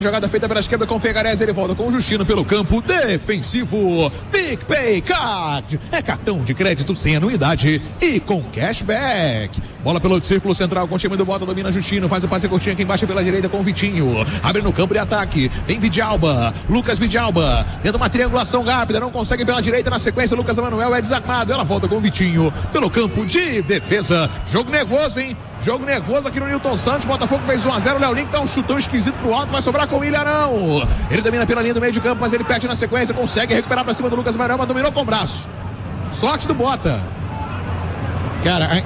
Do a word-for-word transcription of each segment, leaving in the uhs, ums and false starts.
Jogada feita pela esquerda com o Fegarese, ele volta com o Justino pelo campo defensivo. PicPay Card é cartão de crédito sem anuidade e com cashback. Bola pelo círculo central com o time do Bota, domina Justino, faz o passe curtinho aqui embaixo pela direita com o Vitinho. Abre no campo de ataque, vem Vidalba, Lucas Vidalba, tenta uma triangulação rápida, não consegue pela direita, na sequência Lucas Emanuel é desarmado, ela volta com o Vitinho pelo campo de defesa. Jogo nervoso, hein? Jogo nervoso aqui no Newton Santos. Botafogo fez um a zero. Léo Link dá um chutão esquisito pro alto. Vai sobrar com o Ilharão. Ele domina pela linha do meio de campo, mas ele perde na sequência. Consegue recuperar pra cima do Lucas Emanuel, mas dominou com o braço. Sorte do Bota. Cara,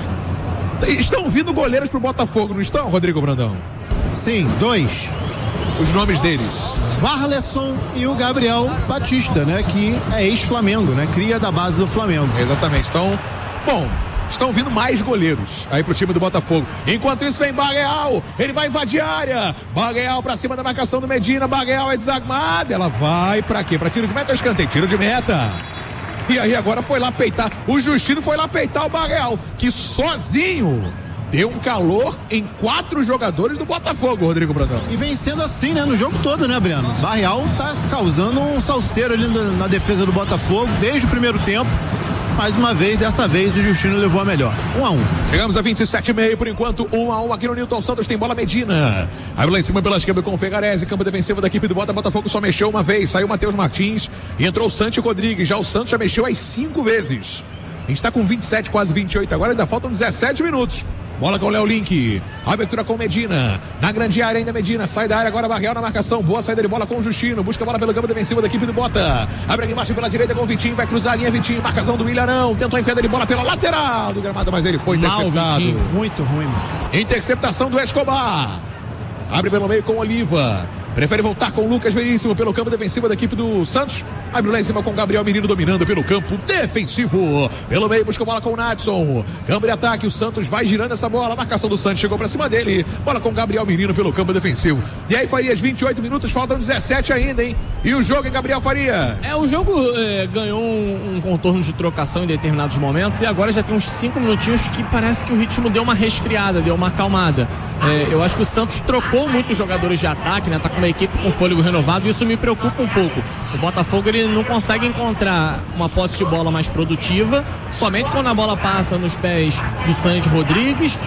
estão vindo goleiros pro Botafogo, não estão, Rodrigo Brandão? Sim, dois. Os nomes deles: Varleson e o Gabriel Batista, né? Que é ex-Flamengo, né? Cria da base do Flamengo. Exatamente. Então, bom, estão vindo mais goleiros aí pro time do Botafogo. Enquanto isso vem Bagueal, ele vai invadir a área. Bagueal pra cima da marcação do Medina. Bagueal é desarmada. Ela vai pra quê? Pra tiro de meta ou escanteio? Tiro de meta. E aí agora foi lá peitar. O Justino foi lá peitar o Bagueal, que sozinho deu um calor em quatro jogadores do Botafogo, Rodrigo Brandão. E vem sendo assim, né? No jogo todo, né, Breno? Bagueal tá causando um salseiro ali na defesa do Botafogo desde o primeiro tempo. Mais uma vez, dessa vez o Justino levou a melhor. Um a um. Chegamos a vinte e sete e meio por enquanto, um a um aqui no Newton Santos. Tem bola Medina. Aí lá em cima pela esquerda com o Fegarese, campo defensivo da equipe do Bota. Botafogo só mexeu uma vez, saiu o Matheus Martins e entrou o Santi Rodrigues. Já o Santos já mexeu as cinco vezes. A gente tá com vinte e sete, quase vinte e oito agora, ainda faltam dezessete minutos. Bola com o Léo Link, abertura com Medina, na grande área ainda Medina, sai da área agora Barreal na marcação, boa saída de bola com o Justino, busca a bola pelo campo defensivo da equipe do Bota, abre aqui embaixo pela direita com o Vitinho, vai cruzar a linha Vitinho, marcação do Ilharão, tentou enfiar de bola pela lateral do gramado, mas ele foi interceptado. Mal, Vitinho, muito ruim. Interceptação do Escobar, abre pelo meio com o Oliva, prefere voltar com o Lucas Veríssimo pelo campo defensivo da equipe do Santos. Abre lá em cima com o Gabriel Menino dominando pelo campo defensivo. Pelo meio busca a bola com o Nadson. Câmbio de ataque, o Santos vai girando essa bola. A marcação do Santos chegou pra cima dele. Bola com o Gabriel Menino pelo campo defensivo. E aí, Farias, vinte e oito minutos, faltam dezessete ainda, hein? E o jogo, hein, Gabriel Faria? É, o jogo é, ganhou um, um contorno de trocação em determinados momentos e agora já tem uns cinco minutinhos que parece que o ritmo deu uma resfriada, deu uma acalmada. É, eu acho que o Santos trocou muitos jogadores de ataque, né? Tá com uma equipe com fôlego renovado e isso me preocupa um pouco. O Botafogo, ele não consegue encontrar uma posse de bola mais produtiva, somente quando a bola passa nos pés do Santi Rodrigues,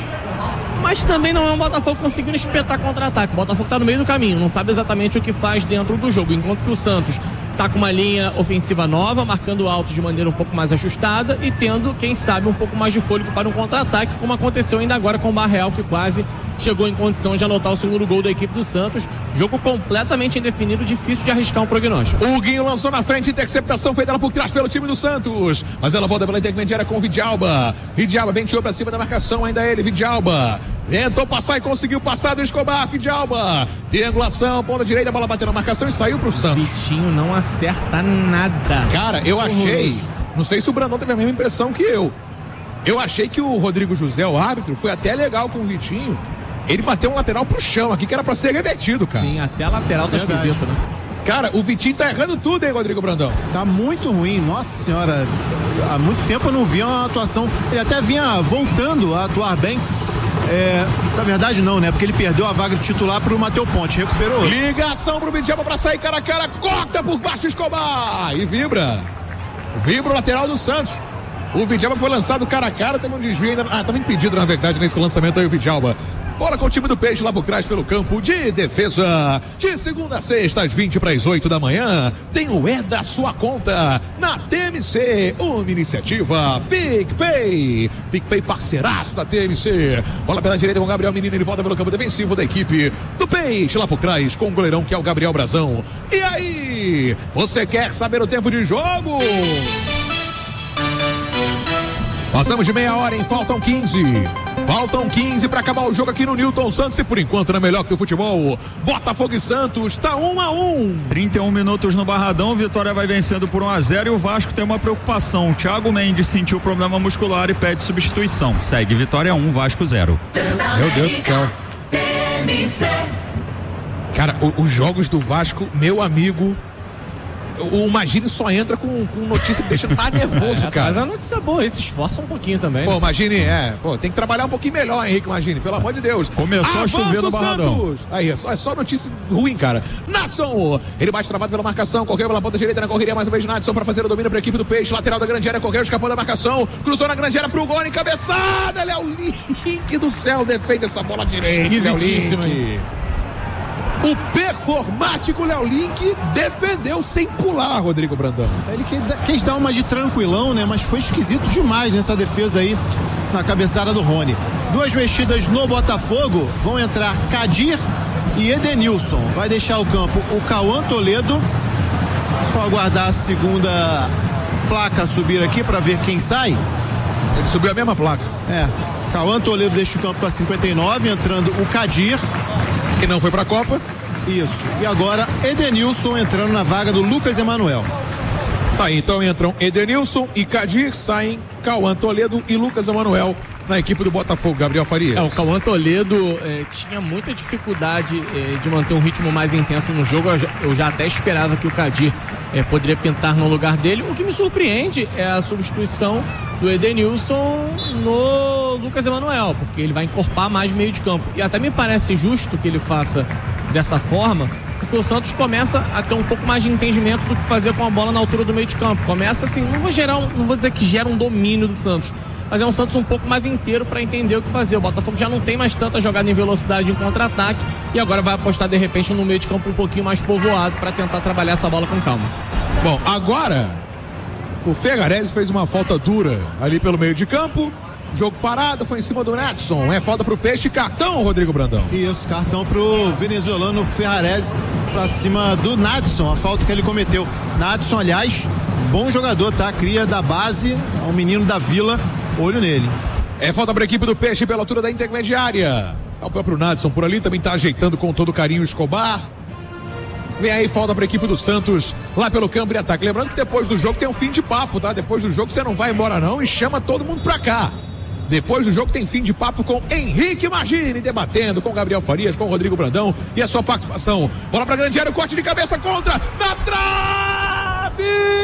mas também não é um Botafogo conseguindo espetar contra-ataque. O Botafogo tá no meio do caminho, não sabe exatamente o que faz dentro do jogo, enquanto que o Santos tá com uma linha ofensiva nova, marcando alto de maneira um pouco mais ajustada e tendo, quem sabe, um pouco mais de fôlego para um contra-ataque, como aconteceu ainda agora com o Barreal, que quase chegou em condição de anotar o segundo gol da equipe do Santos. Jogo completamente indefinido, difícil de arriscar um prognóstico. O Guinho lançou na frente, interceptação feita lá por trás pelo time do Santos, mas ela volta pela intermediária com o Vidalba. Vidalba ventilou pra cima da marcação, ainda ele, Vidalba tentou passar e conseguiu passar do Escobar. Vidalba, triangulação, ponta direita, a bola bateu na marcação e saiu pro Santos. Vitinho não acerta nada. Cara, eu achei, não sei se o Brandão teve a mesma impressão que eu, eu achei que o Rodrigo José, o árbitro, foi até legal com o Vitinho. Ele bateu um lateral pro chão aqui, que era pra ser revertido, cara. Sim, até a lateral tá esquisito, né? Cara, o Vitinho tá errando tudo, hein, Rodrigo Brandão? Tá muito ruim, nossa senhora. Há muito tempo eu não via uma atuação. Ele até vinha voltando a atuar bem. É, na verdade não, né? Porque ele perdeu a vaga de titular pro Matheus Ponte, recuperou. Ligação pro Vidalba pra sair cara a cara, corta por baixo o Escobar e vibra. Vibra o lateral do Santos. O Vidalba foi lançado cara a cara, teve um desvio ainda. Ah, tava impedido na verdade nesse lançamento aí o Vidalba. Bola com o time do Peixe lá por trás pelo campo de defesa. De segunda a sexta, às vinte para as oito da manhã, tem o É da Sua Conta na T M C. Uma iniciativa PicPay. PicPay parceiraço da T M C. Bola pela direita com o Gabriel Menino, ele volta pelo campo defensivo da equipe do Peixe lá por trás com o goleirão que é o Gabriel Brazão. E aí, você quer saber o tempo de jogo? Passamos de meia hora, hein? Faltam quinze. Faltam quinze para acabar o jogo aqui no Newton Santos e por enquanto não é melhor que o futebol. Botafogo e Santos, tá um a um. trinta e um minutos no Barradão, Vitória vai vencendo por um a zero e o Vasco tem uma preocupação. Thiago Mendes sentiu problema muscular e pede substituição. Segue Vitória um, Vasco zero. Meu Deus do céu. Cara, o, os jogos do Vasco, meu amigo, o Magini só entra com, com notícia que deixa mais nervoso, é, cara. Mas a notícia é boa, ele se esforça um pouquinho também. Pô, né? Magini, é, pô, tem que trabalhar um pouquinho melhor, Henrique Magini, pelo amor de Deus. Começou Avança a chover no Barradão. Santos. Aí, é só, é só notícia ruim, cara. Natson, ele bate travado pela marcação, correu pela ponta direita na correria, mais uma vez Natson pra fazer o domínio pra equipe do Peixe, lateral da grande área, correu, escapou da marcação, cruzou na grande área pro gol, encabeçada, Léo Link do céu, defende essa bola direita, Léo Link. O performático Léo Link defendeu sem pular, Rodrigo Brandão. Ele quis dar uma de tranquilão, né? Mas foi esquisito demais nessa defesa aí na cabeçada do Rony. Duas mexidas no Botafogo, vão entrar Kadir e Edenilson. Vai deixar o campo o Cauã Toledo. Só aguardar a segunda placa subir aqui para ver quem sai. Ele subiu a mesma placa. É, Cauã Toledo deixa o campo para cinquenta e nove, entrando o Kadir. E não foi pra Copa. Isso. E agora Edenilson entrando na vaga do Lucas Emanuel. Tá, então entram Edenilson e Kadir, saem Cauã Toledo e Lucas Emanuel na equipe do Botafogo, Gabriel Farias. É, o Cauã Toledo eh, tinha muita dificuldade eh, de manter um ritmo mais intenso no jogo. Eu já, eu já até esperava que o Kadir eh, poderia pintar no lugar dele. O que me surpreende é a substituição do Edenilson no Lucas Emanuel, porque ele vai encorpar mais meio de campo. E até me parece justo que ele faça dessa forma, porque o Santos começa a ter um pouco mais de entendimento do que fazer com a bola na altura do meio de campo. Começa assim, não vou gerar um, não vou dizer que gera um domínio do Santos, mas é um Santos um pouco mais inteiro para entender o que fazer. O Botafogo já não tem mais tanta jogada em velocidade em contra-ataque e agora vai apostar de repente no meio de campo um pouquinho mais povoado para tentar trabalhar essa bola com calma. Bom, agora o Ferrarese fez uma falta dura ali pelo meio de campo. Jogo parado, foi em cima do Natson. É falta pro Peixe, cartão, Rodrigo Brandão. Isso, cartão pro venezuelano Ferrarese pra cima do Natson, a falta que ele cometeu. Natson, aliás, bom jogador, tá? Cria da base, é um menino da Vila, olho nele. É falta pra equipe do Peixe pela altura da intermediária. Tá o próprio Natson por ali, também tá ajeitando com todo carinho o Escobar. Vem aí, falta pra equipe do Santos lá pelo campo de ataque. Lembrando que depois do jogo tem um fim de papo, tá? Depois do jogo você não vai embora não e chama todo mundo pra cá. Depois do jogo tem fim de papo com Henrique Magini, debatendo com Gabriel Farias, com Rodrigo Brandão e a sua participação. Bola pra grande área, o corte de cabeça contra, na trave!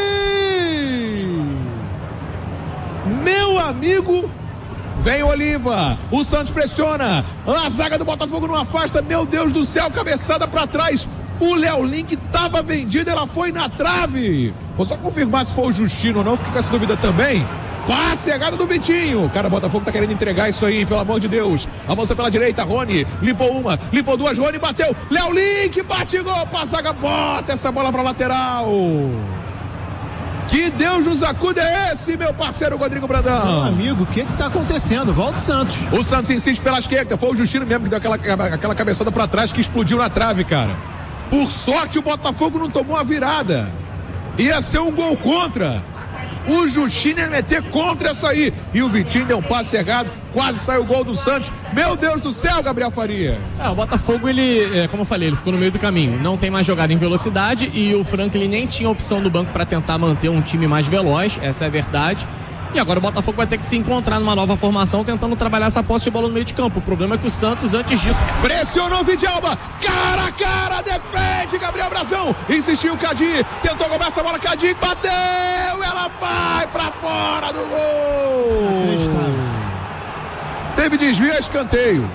Meu amigo, vem Oliva, o Santos pressiona, a zaga do Botafogo não afasta, meu Deus do céu, cabeçada pra trás. O Léo Link tava vendido, ela foi na trave. Vou só confirmar se foi o Justino ou não, fiquei com essa dúvida também. Passe, chegada do Vitinho. Cara, o Botafogo tá querendo entregar isso aí, pelo amor de Deus. Avança pela direita, Rony. Limpou uma, limpou duas, Rony bateu. Léo Link, bate gol, passa a bota essa bola pra lateral. Que Deus nos acuda é esse, meu parceiro Rodrigo Brandão? Meu amigo, o que que tá acontecendo? Volta o Santos. O Santos insiste pela esquerda. Foi o Justino mesmo que deu aquela, aquela cabeçada pra trás que explodiu na trave, cara. Por sorte, o Botafogo não tomou a virada. Ia ser um gol contra. O Justino ia meter contra essa aí. E o Vitinho deu um passe errado. Quase saiu o gol do Santos. Meu Deus do céu, Gabriel Faria. É, o Botafogo, ele, é, como eu falei, ele ficou no meio do caminho. Não tem mais jogada em velocidade. E o Franklin nem tinha opção no banco para tentar manter um time mais veloz. Essa é a verdade. E agora o Botafogo vai ter que se encontrar numa nova formação, tentando trabalhar essa posse de bola no meio de campo. O problema é que o Santos, antes disso... Pressionou o Vidalba, cara a cara, defende Gabriel Brazão, insistiu o Kadir, tentou cobrar essa bola, Kadir bateu, ela vai pra fora do gol. Inacreditável. Teve desvio, escanteio.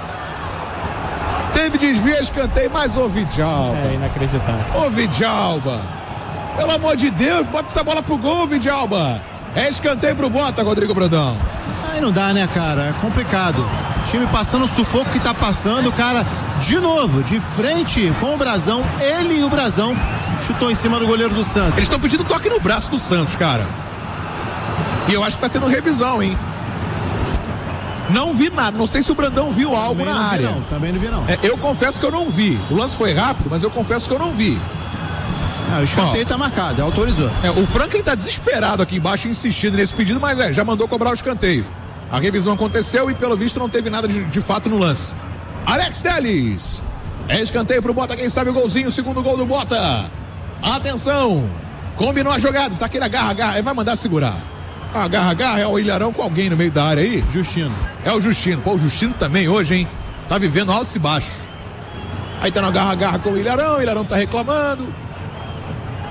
Teve desvio, escanteio, mas o Vidalba. É inacreditável. Ô Vidalba, pelo amor de Deus, bota essa bola pro gol, Vidalba. É escanteio pro Bota, Rodrigo Brandão. Aí não dá, né, cara? É complicado. O time passando o sufoco que tá passando, o cara, de novo, de frente com o Brazão, ele e o Brazão chutou em cima do goleiro do Santos. Eles estão pedindo toque no braço do Santos, cara. E eu acho que tá tendo revisão, hein? Não vi nada, não sei se o Brandão viu algo Também na não vi, área. não. Também não vi, não. É, eu confesso que eu não vi. O lance foi rápido, mas eu confesso que eu não vi. Ah, o escanteio Ó, tá marcado, autorizou. É, o Franklin tá desesperado aqui embaixo, insistindo nesse pedido, mas é, já mandou cobrar o escanteio. A revisão aconteceu e pelo visto não teve nada de, de fato no lance. Alex Telles. É escanteio pro Bota, quem sabe o golzinho, o segundo gol do Bota. Atenção. Combinou a jogada, tá aquele agarra, agarra, aí vai mandar segurar. Agarra, agarra, é o Ilharão com alguém no meio da área aí. Justino. É o Justino. Pô, o Justino também hoje, hein? Tá vivendo altos e baixos. Aí tá no agarra, agarra com o Ilharão, o Ilharão tá reclamando.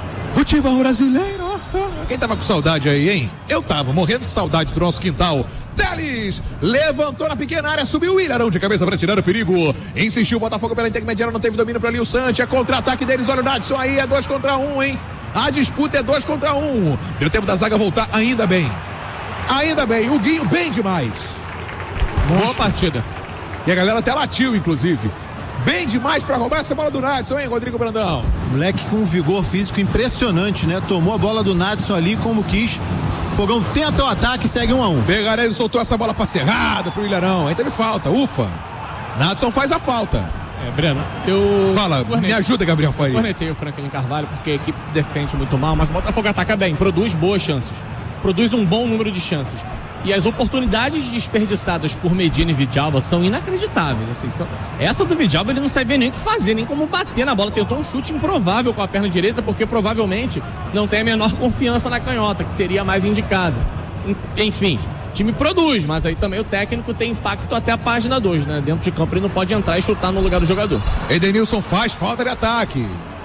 futebol brasileiro. Quem tava com saudade aí, hein? Eu tava morrendo de saudade do nosso quintal. Teles levantou na pequena área, subiu o Ilharão de cabeça para tirar o perigo. Insistiu o Botafogo pela intermediária, não teve domínio para Lio Santos. É contra-ataque deles, olha o Nadson aí, é dois contra um, hein? A disputa é dois contra um. Deu tempo da zaga voltar, ainda bem. Ainda bem, o Guinho bem demais. Monstro. Boa partida. E a galera até latiu, inclusive. Bem demais para roubar essa bola do Nadson, hein, Rodrigo Brandão? Moleque com um vigor físico impressionante, né? Tomou a bola do Nadson ali como quis. Fogão tenta o ataque e segue um a um. Ferrarese soltou essa bola pra Cerrado, pro Ilharão. Aí teve falta, ufa. Nadson faz a falta. É, Breno, eu... Fala, cornetei, me ajuda, Gabriel Faria. Cornetei o Franklin Carvalho porque a equipe se defende muito mal, mas o Botafogo ataca bem, produz boas chances. Produz um bom número de chances. E as oportunidades desperdiçadas por Medina e Vidalba são inacreditáveis. Assim, são... Essa do Vidalba ele não sabia nem o que fazer, nem como bater na bola. Tentou um chute improvável com a perna direita, porque provavelmente não tem a menor confiança na canhota, que seria mais indicada. Enfim, o time produz, mas aí também o técnico tem impacto até a página dois, né? Dentro de campo ele não pode entrar e chutar no lugar do jogador. Edenilson faz falta de ataque.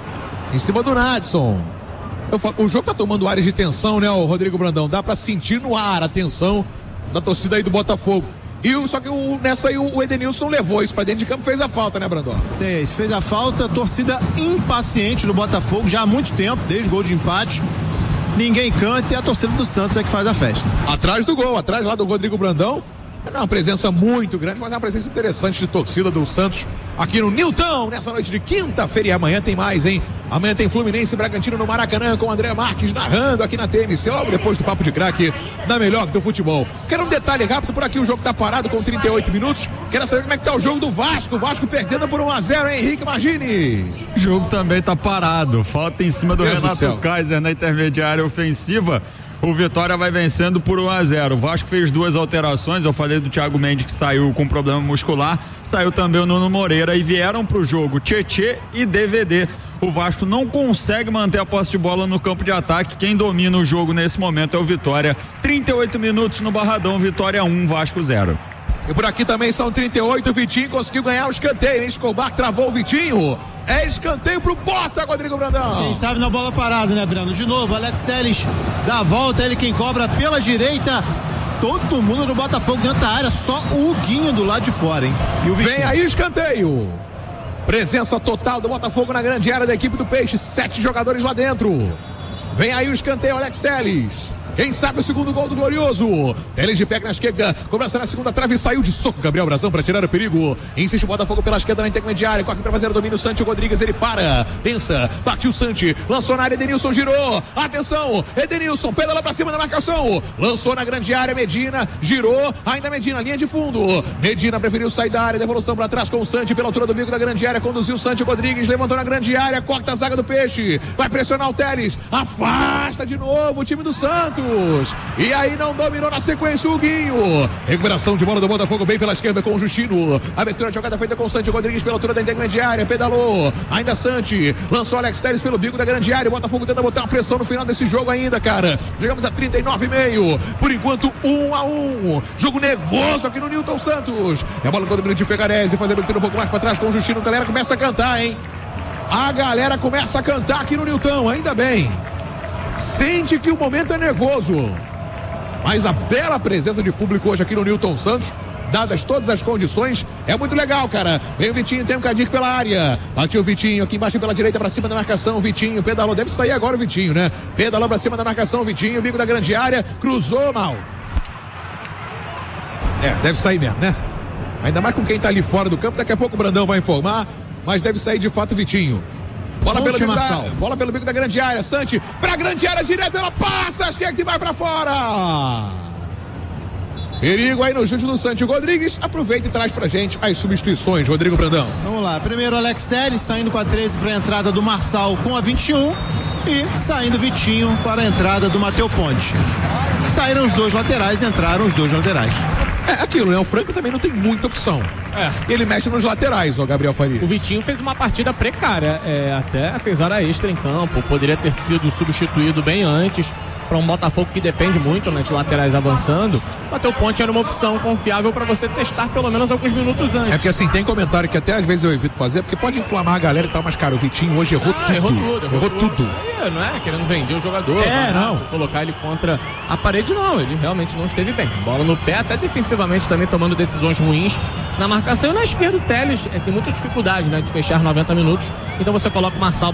Em cima do Nadson. Eu falo, o jogo tá tomando áreas de tensão, né, o Rodrigo Brandão? Dá pra sentir no ar a tensão da torcida aí do Botafogo. E o, só que o, nessa aí o Edenilson levou isso pra dentro de campo, fez a falta, né, Brandão? É, isso, fez a falta, torcida impaciente do Botafogo já há muito tempo, desde o gol de empate. Ninguém canta e a torcida do Santos é que faz a festa. Atrás do gol, atrás lá do Rodrigo Brandão. É uma presença muito grande, mas é uma presença interessante de torcida do Santos aqui no Newton, nessa noite de quinta-feira. E amanhã tem mais, hein? Amanhã tem Fluminense e Bragantino no Maracanã, com o André Marques narrando aqui na T M C, logo depois do Papo de Craque, da melhor do futebol. Quero um detalhe rápido por aqui, o jogo tá parado com trinta e oito minutos. Quero saber como é que tá o jogo do Vasco. O Vasco perdendo por um a zero, hein, Henrique Magini? O jogo também tá parado. Falta em cima do Deus Renato do Kaiser na intermediária ofensiva. O Vitória vai vencendo por um a zero. O Vasco fez duas alterações. Eu falei do Thiago Mendes, que saiu com problema muscular. Saiu também o Nuno Moreira e vieram pro jogo Tietê e D V D. O Vasco não consegue manter a posse de bola no campo de ataque. Quem domina o jogo nesse momento é o Vitória. trinta e oito minutos no Barradão. Vitória um, Vasco zero. E por aqui também são trinta e oito. O Vitinho conseguiu ganhar o escanteio, hein? Escobar travou o Vitinho. É escanteio pro Bota, Rodrigo Brandão. Quem sabe na bola parada, né, Brando? De novo, Alex Telles dá a volta, ele quem cobra pela direita. Todo mundo do Botafogo dentro da área, só o Huguinho do lado de fora, hein? E o Vem aí o escanteio. Presença total do Botafogo na grande área da equipe do Peixe. Sete jogadores lá dentro. Vem aí o escanteio, Alex Telles. Quem sabe o segundo gol do Glorioso. Teles de pé na esquerda, cobrança na segunda trave, saiu de soco Gabriel Brazão para tirar o perigo. Insiste o Botafogo pela esquerda na intermediária, corre para fazer o domínio, Santi Rodrigues, ele para, pensa, partiu Santi, lançou na área, Edenilson girou, atenção, Edenilson, pedala para cima da marcação, lançou na grande área, Medina, girou, ainda Medina, linha de fundo, Medina preferiu sair da área, devolução para trás com o Santi pela altura do bico da grande área, conduziu o Santi Rodrigues, levantou na grande área, corta a zaga do Peixe, vai pressionar o Teles, afasta de novo o time do Santos. E aí não dominou na sequência o Guinho. Recuperação de bola do Botafogo bem pela esquerda com o Justino. Abertura de jogada feita com o Santi Rodrigues pela altura da intermediária. Pedalou. Ainda Santi. Lançou Alex Telles pelo bico da grande área. O Botafogo tenta botar uma pressão no final desse jogo ainda, cara. Chegamos a trinta e nove e meio. Por enquanto, um a um. Jogo nervoso aqui no Newton Santos. É a bola com o domínio de Ferrarese. Fazer a abertura um pouco mais para trás com o Justino. A galera começa a cantar, hein? A galera começa a cantar aqui no Newton. Ainda bem. Sente que o momento é nervoso, mas a bela presença de público hoje aqui no Newton Santos, dadas todas as condições, é muito legal, cara. Vem o Vitinho, tem um Cadic pela área, bateu o Vitinho aqui embaixo pela direita para cima da marcação, Vitinho pedalou, deve sair agora o Vitinho, né? Pedalou para cima da marcação, Vitinho, bico da grande área, cruzou mal. É, deve sair mesmo, né? Ainda mais com quem tá ali fora do campo, daqui a pouco o Brandão vai informar, mas deve sair de fato o Vitinho. Bola pelo, bico da, bola pelo bico da grande área, Santi, pra grande área direto, ela passa, acho que é que vai pra fora. Perigo aí no chute do Santi Rodrigues, aproveita e traz pra gente as substituições, Rodrigo Brandão. Vamos lá, primeiro Alex Telles saindo com a treze pra entrada do Marçal com a vinte e um e saindo Vitinho para a entrada do Matheus Ponte. Saíram os dois laterais, entraram os dois laterais. É aquilo, né? O Franco também não tem muita opção. É. Ele mexe nos laterais, ó, Gabriel Faria. O Vitinho fez uma partida precária, é, até fez hora extra em campo, poderia ter sido substituído bem antes. para um Botafogo que depende muito, né, de laterais avançando, o Matheus Ponte era uma opção confiável para você testar pelo menos alguns minutos antes. É porque assim, tem comentário que até às vezes eu evito fazer, porque pode inflamar a galera e tal, mas cara, o Vitinho hoje errou ah, tudo. Errou tudo. Errou, errou tudo. tudo. Aí, não é querendo vender o jogador. É, não. Colocar ele contra a parede, não. Ele realmente não esteve bem. Bola no pé, até defensivamente também tomando decisões ruins na marcação. E na esquerda o Telles é, tem muita dificuldade, né, de fechar noventa minutos. Então você coloca o Marçal